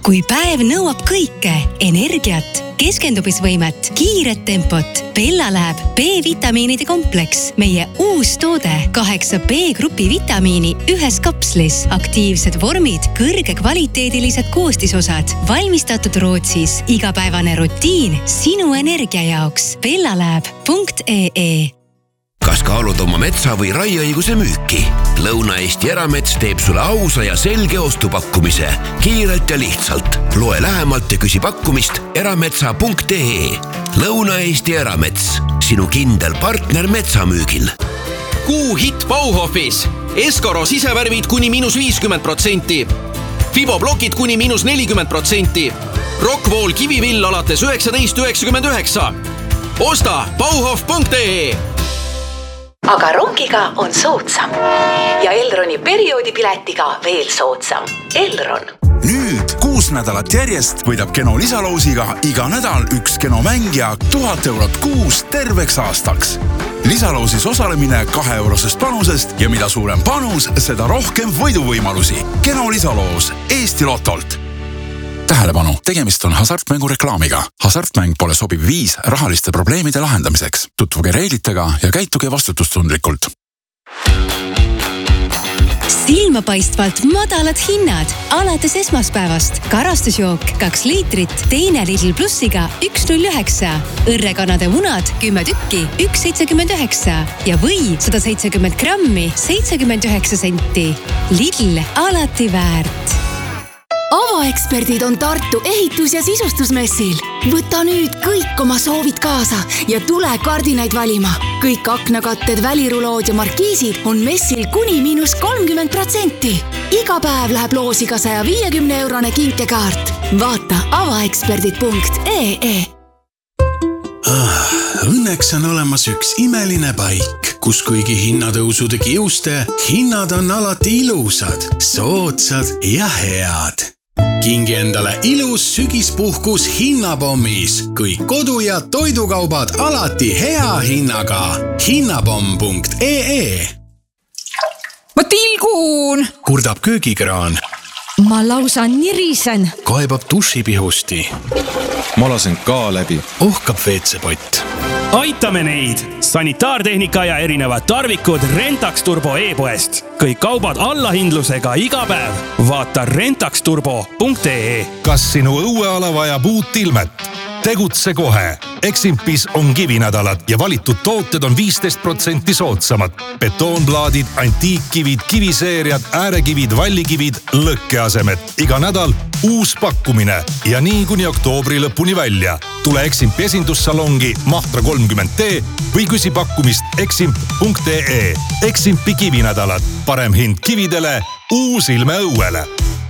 Kui päev nõuab kõike, energiat, keskendumisvõimet, kiiret tempot, Bella läheb B-vitamiinide kompleks. Meie uus toode 8 B-grupi vitamiini ühes kapslis. Aktiivsed vormid, kõrgekvaliteedilised koostisosad. Valmistatud Rootsis. Igapäevane rutiin sinu energia jaoks. bellalab.ee. Kas kaalud oma metsa või raieõiguse müüki? Lõuna-Eesti Eramets teeb sulle ausa ja selge ostupakkumise. Kiirelt ja lihtsalt. Loe lähemalt ja küsi pakkumist erametsa.ee. Lõuna-Eesti Eramets. Sinu kindel partner metsamüügil. Kuu hitt Bauhofis. Eskaro sisevärvid kuni -50%. Fiboblokid kuni -40%. Rockwool kivivill alates 19,99. Osta bauhof.ee. Aga rongiga on soodsam ja Elroni perioodipiletiga veel soodsam. Elron. Nüüd 6 nädalat järjest võidab Keno lisaloosiga iga nädal üks Keno mängija 1000 eurot kuus terveks aastaks. Lisaloosis osalemine 2-eurosest panusest ja mida suurem panus, seda rohkem võiduvõimalusi. Keno lisaloos Eesti Lotolt. Tähelepanu, tegemist on hasartmängu reklaamiga. Hasartmäng pole sobiv viis rahaliste probleemide lahendamiseks. Tutvuge reeglitega ja käituge vastutustundlikult. Silmapaistvalt madalad hinnad alates esmaspäevast. Karastusjook 2 liitrit, teine Lidl Plussiga 1,09. Õrrekanade munad 10 tükki 1,79 ja või 170 grammi 79 senti. Lidl alati väärt. Avaeksperdid on Tartu ehitus- ja sisustusmessil. Võta nüüd kõik oma soovid kaasa ja tule kardinaid valima. Kõik aknakatted, välirulood ja markiisid on messil kuni -30%. Iga päev läheb loosiga 150-eurone kinkekaart. Vaata avaeksperdid.ee. Õnneks on olemas üks imeline paik, kus kuigi hinnatõusude kiuste, hinnad on alati ilusad, soodsad ja head. Kingi endale ilus sügispuhkus hinnapommis. Kõik kodu- ja toidukaubad alati hea hinnaga. Hinnapomm.ee. Ma tilgun! Kurdab köögikraan. Ma lausa nirisen. Kaebab dušipihusti. Ma lasen ka läbi. Ohkab WC-pott. Aitame neid! Sanitaartehnika ja erinevad tarvikud Rentax Turbo e-poest. Kõik kaubad allahindlusega iga päev. Vaata rentaxturbo.ee. Kas sinu õueala vajab uut ilmet? Tegutse kohe. Eximpis on kivinädalad ja valitud tooted on 15% soodsamad. Betoonplaadid, antiikkivid, kiviseeriad, äärekivid, vallikivid, lõkkeasemed. Iga nädal uus pakkumine ja nii kuni oktoobri lõpuni välja. Tule Eximpi esindussalongi Mahtra 30T või küsi pakkumist eximp.ee. Eximpi kivinädalad. Parem hind kividele, uus ilme õuele.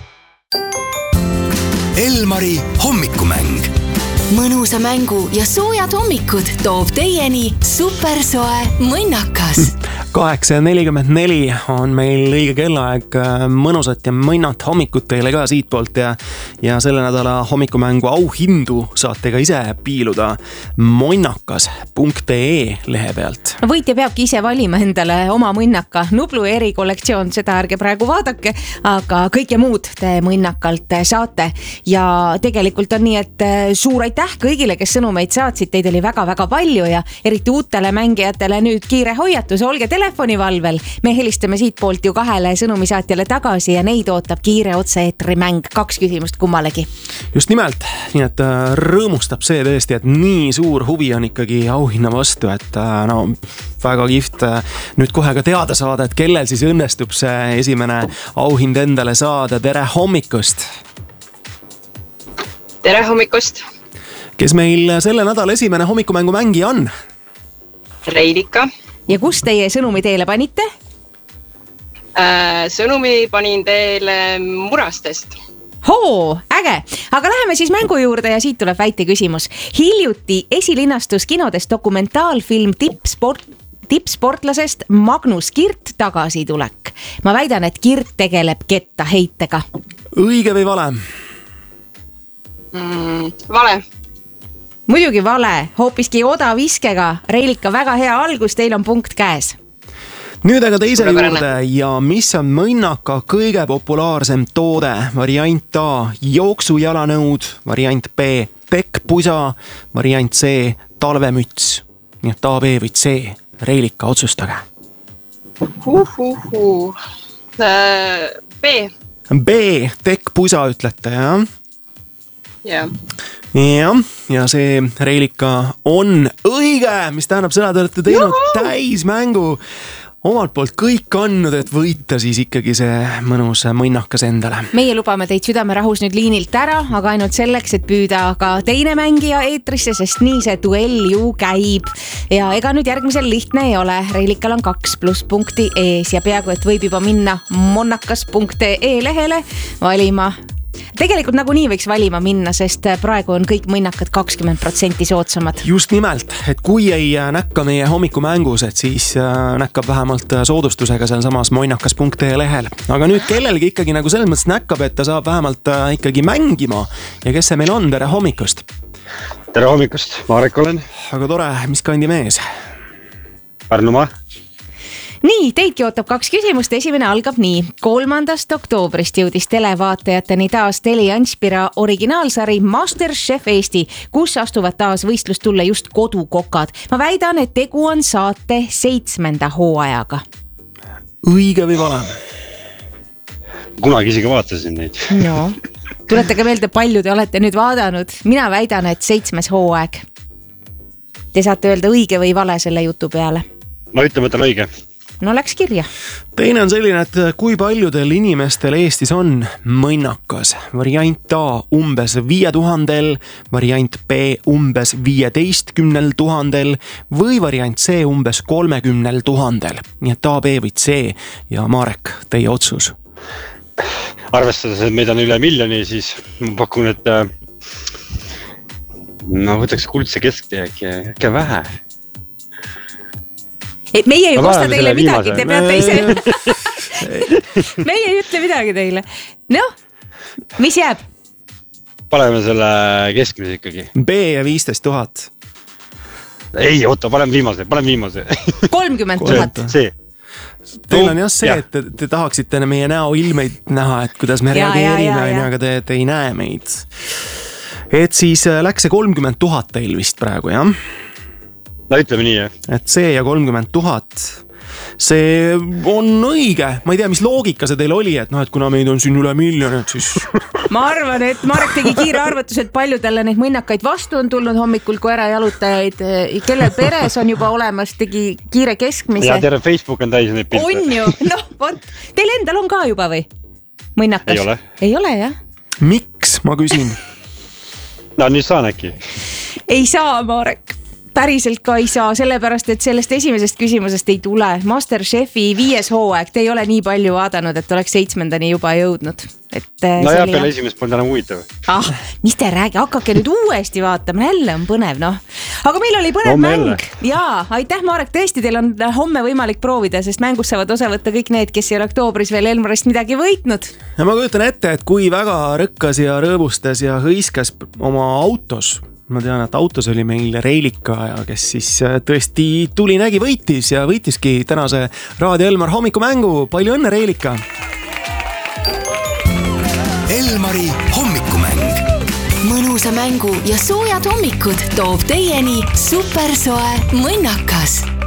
Elmari hommikumäng. Mõnusa mängu ja soojad hommikud toob teieni supersoe mõnnakas. 8:44 on meil õige kellaaeg. Mõnusat ja mõnnat hommikut teile ka siit poolt ja selle nädala hommikumängu auhindu saate ka ise piiluda mõnnakas.ee lehe pealt. Võitja peabki ise valima endale oma mõnnaka. Nublu erikollektsioon, seda ärge praegu vaadake, aga kõike muud te mõnnakalt saate. Ja tegelikult on nii, et suur aitäh kõigile, kes sõnumeid saatsid. Teid oli väga-väga palju ja eriti uutele mängijatele nüüd kiire hoiatus. Olge telefonivalvel. Me helistame siit poolt ju 2 sõnumisaatjale tagasi ja neid ootab kiire otse-eetri mäng. 2 küsimust kummalegi. Just nimelt. Nii et rõõmustab see tõesti, et nii suur huvi on ikkagi auhinna vastu, et no väga kihvt nüüd kohe ka teada saada, et kellel siis õnnestub see esimene auhind endale saada. Tere hommikust! Tere hommikust! Kes meil selle nädala esimene hommikumängu mängija on? Reilika. Ja kus teie sõnumi teele panite? Sõnumi panin teile Murastest. Hoo, äge! Aga läheme siis mängu juurde ja siit tuleb väite küsimus. Hiljuti esilinastus kinodes dokumentaalfilm tippsportlasest Magnus Kirt tagasitulek. Ma väidan, et Kirt tegeleb kettaheitega. Õige või vale? Vale. Muidugi vale, hoopiski odaviskega. Reilika, väga hea algus, teil on punkt käes. nüüd aga teise juurde ja mis on mõnnaka kõige populaarsem toode? Variant A, jooksujalanõud, variant B, tekkpusa, variant C, talvemüts. Nii et A, B või C, Reilika, otsustage. B. B, tekkpusa ütlete, jah? Jah. Ja see Reilika on õige, mis tähendab seda, te olete teinud täismängu. Omalt poolt kõik andnud, et võita siis ikkagi see mõnus mõnnakas endale. Meie lubame teid südamerahus nüüd liinilt ära, aga ainult selleks, et püüda ka teine mängija eetrisse, sest nii see duell ju käib. Ja ega nüüd järgmisel lihtne ei ole. Reilikal on 2 pluspunkti ees ja peaaegu, et võib juba minna monnakas.ee lehele valima. Tegelikult nagunii võiks valima minna, sest praegu on kõik mõnnakad 20% soodsamad. Just nimelt, et kui ei näkka meie hommikumängus, et siis näkkab vähemalt soodustusega seal samas monnakas.ee lehel. Aga nüüd kellelgi ikkagi nagu selles mõttes näkkab, et ta saab vähemalt ikkagi mängima. Ja kes see meil on? Tere hommikust! Tere hommikust, Marek olen. Aga tore, mis kandi mees? Pärnumaa. Nii, teidki ootab 2 küsimust. Esimene algab nii. 3. oktoobrist jõudis televaatajateni taas Telianspira originaalsari MasterChef Eesti, kus astuvad taas võistlustulle just kodukokad. Ma väidan, et tegu on saate 7. hooajaga. Õige või vale? Kunagi isegi vaatasin neid. No, tuletage meelde, palju te olete nüüd vaadanud. Mina väidan, et 7. hooaeg. Te saate öelda õige või vale selle jutu peale. Ma ütleme, et on õige. No läks kirja. Teine on selline, et kui paljudel inimestel Eestis on mõnnakas? Variant A umbes 5000, variant B umbes 15 000 või variant C umbes 30 000. Nii et A, B või C ja Marek, teie otsus. Arvestades, et meid on üle miljoni, siis ma pakun, et võtaks kuldse kesktee äkki vähe. Et meie ei kosta teile midagi, te peate ise. Meie ei ütle midagi teile. Noh, mis jääb? Paneme selle keskmise ikkagi. B ja 15 000. Ei, oota, panem viimase. 30 000. See. Teil on jah see, et te tahaksite meie näo ilmeid näha, et kuidas me reageerime, aga te ei näe meid. Et siis läks see 30 000 teil vist praegu, jah? No ütleme nii, jah. Et see ja 30 000, see on õige. Ma ei tea, mis loogika see teil oli, et kuna meid on siin üle miljoni, et siis... Ma arvan, et Marek tegi kiire arvatus, et palju talle neid mõnnakaid vastu on tulnud hommikul koerajalutajaid, kellel peres on juba olemas, tegi kiire keskmise. Ja terve Facebook on täis neid pilte. On ju, teil endal on ka juba või? Mõnnakas? Ei ole. Ei ole, jah? Miks, ma küsin? No nüüd saan äkki. Ei saa, Marek. Päriselt ka ei saa, sellepärast, et sellest esimesest küsimusest ei tule. MasterChefi 5. hooaeg, te ei ole nii palju vaadanud, et oleks 7. juba jõudnud. No ja peale esimest polnud enam huvitav. Mis te räägi, hakkake nüüd uuesti vaatama, jälle on põnev, noh. Aga meil oli põnev mäng. Jaa, aitäh Marek, tõesti, teil on homme võimalik proovida, sest mängus saavad osa võtta kõik need, kes ei ole oktoobris veel Elmarist midagi võitnud. Ja ma kujutan ette, et kui väga rõkkas ja rõõbustas ja hõiskas oma autos, ma tean, et autos oli meil Reilika, kes siis tõesti tuli, nägi, võitis ja võitiski tänase Raadio Elmar hommikumängu. Palju õnne, Reilika! Elmari hommikumäng. Mõnusa mängu ja soojad hommikud toob teieni supersoe mõnnakas.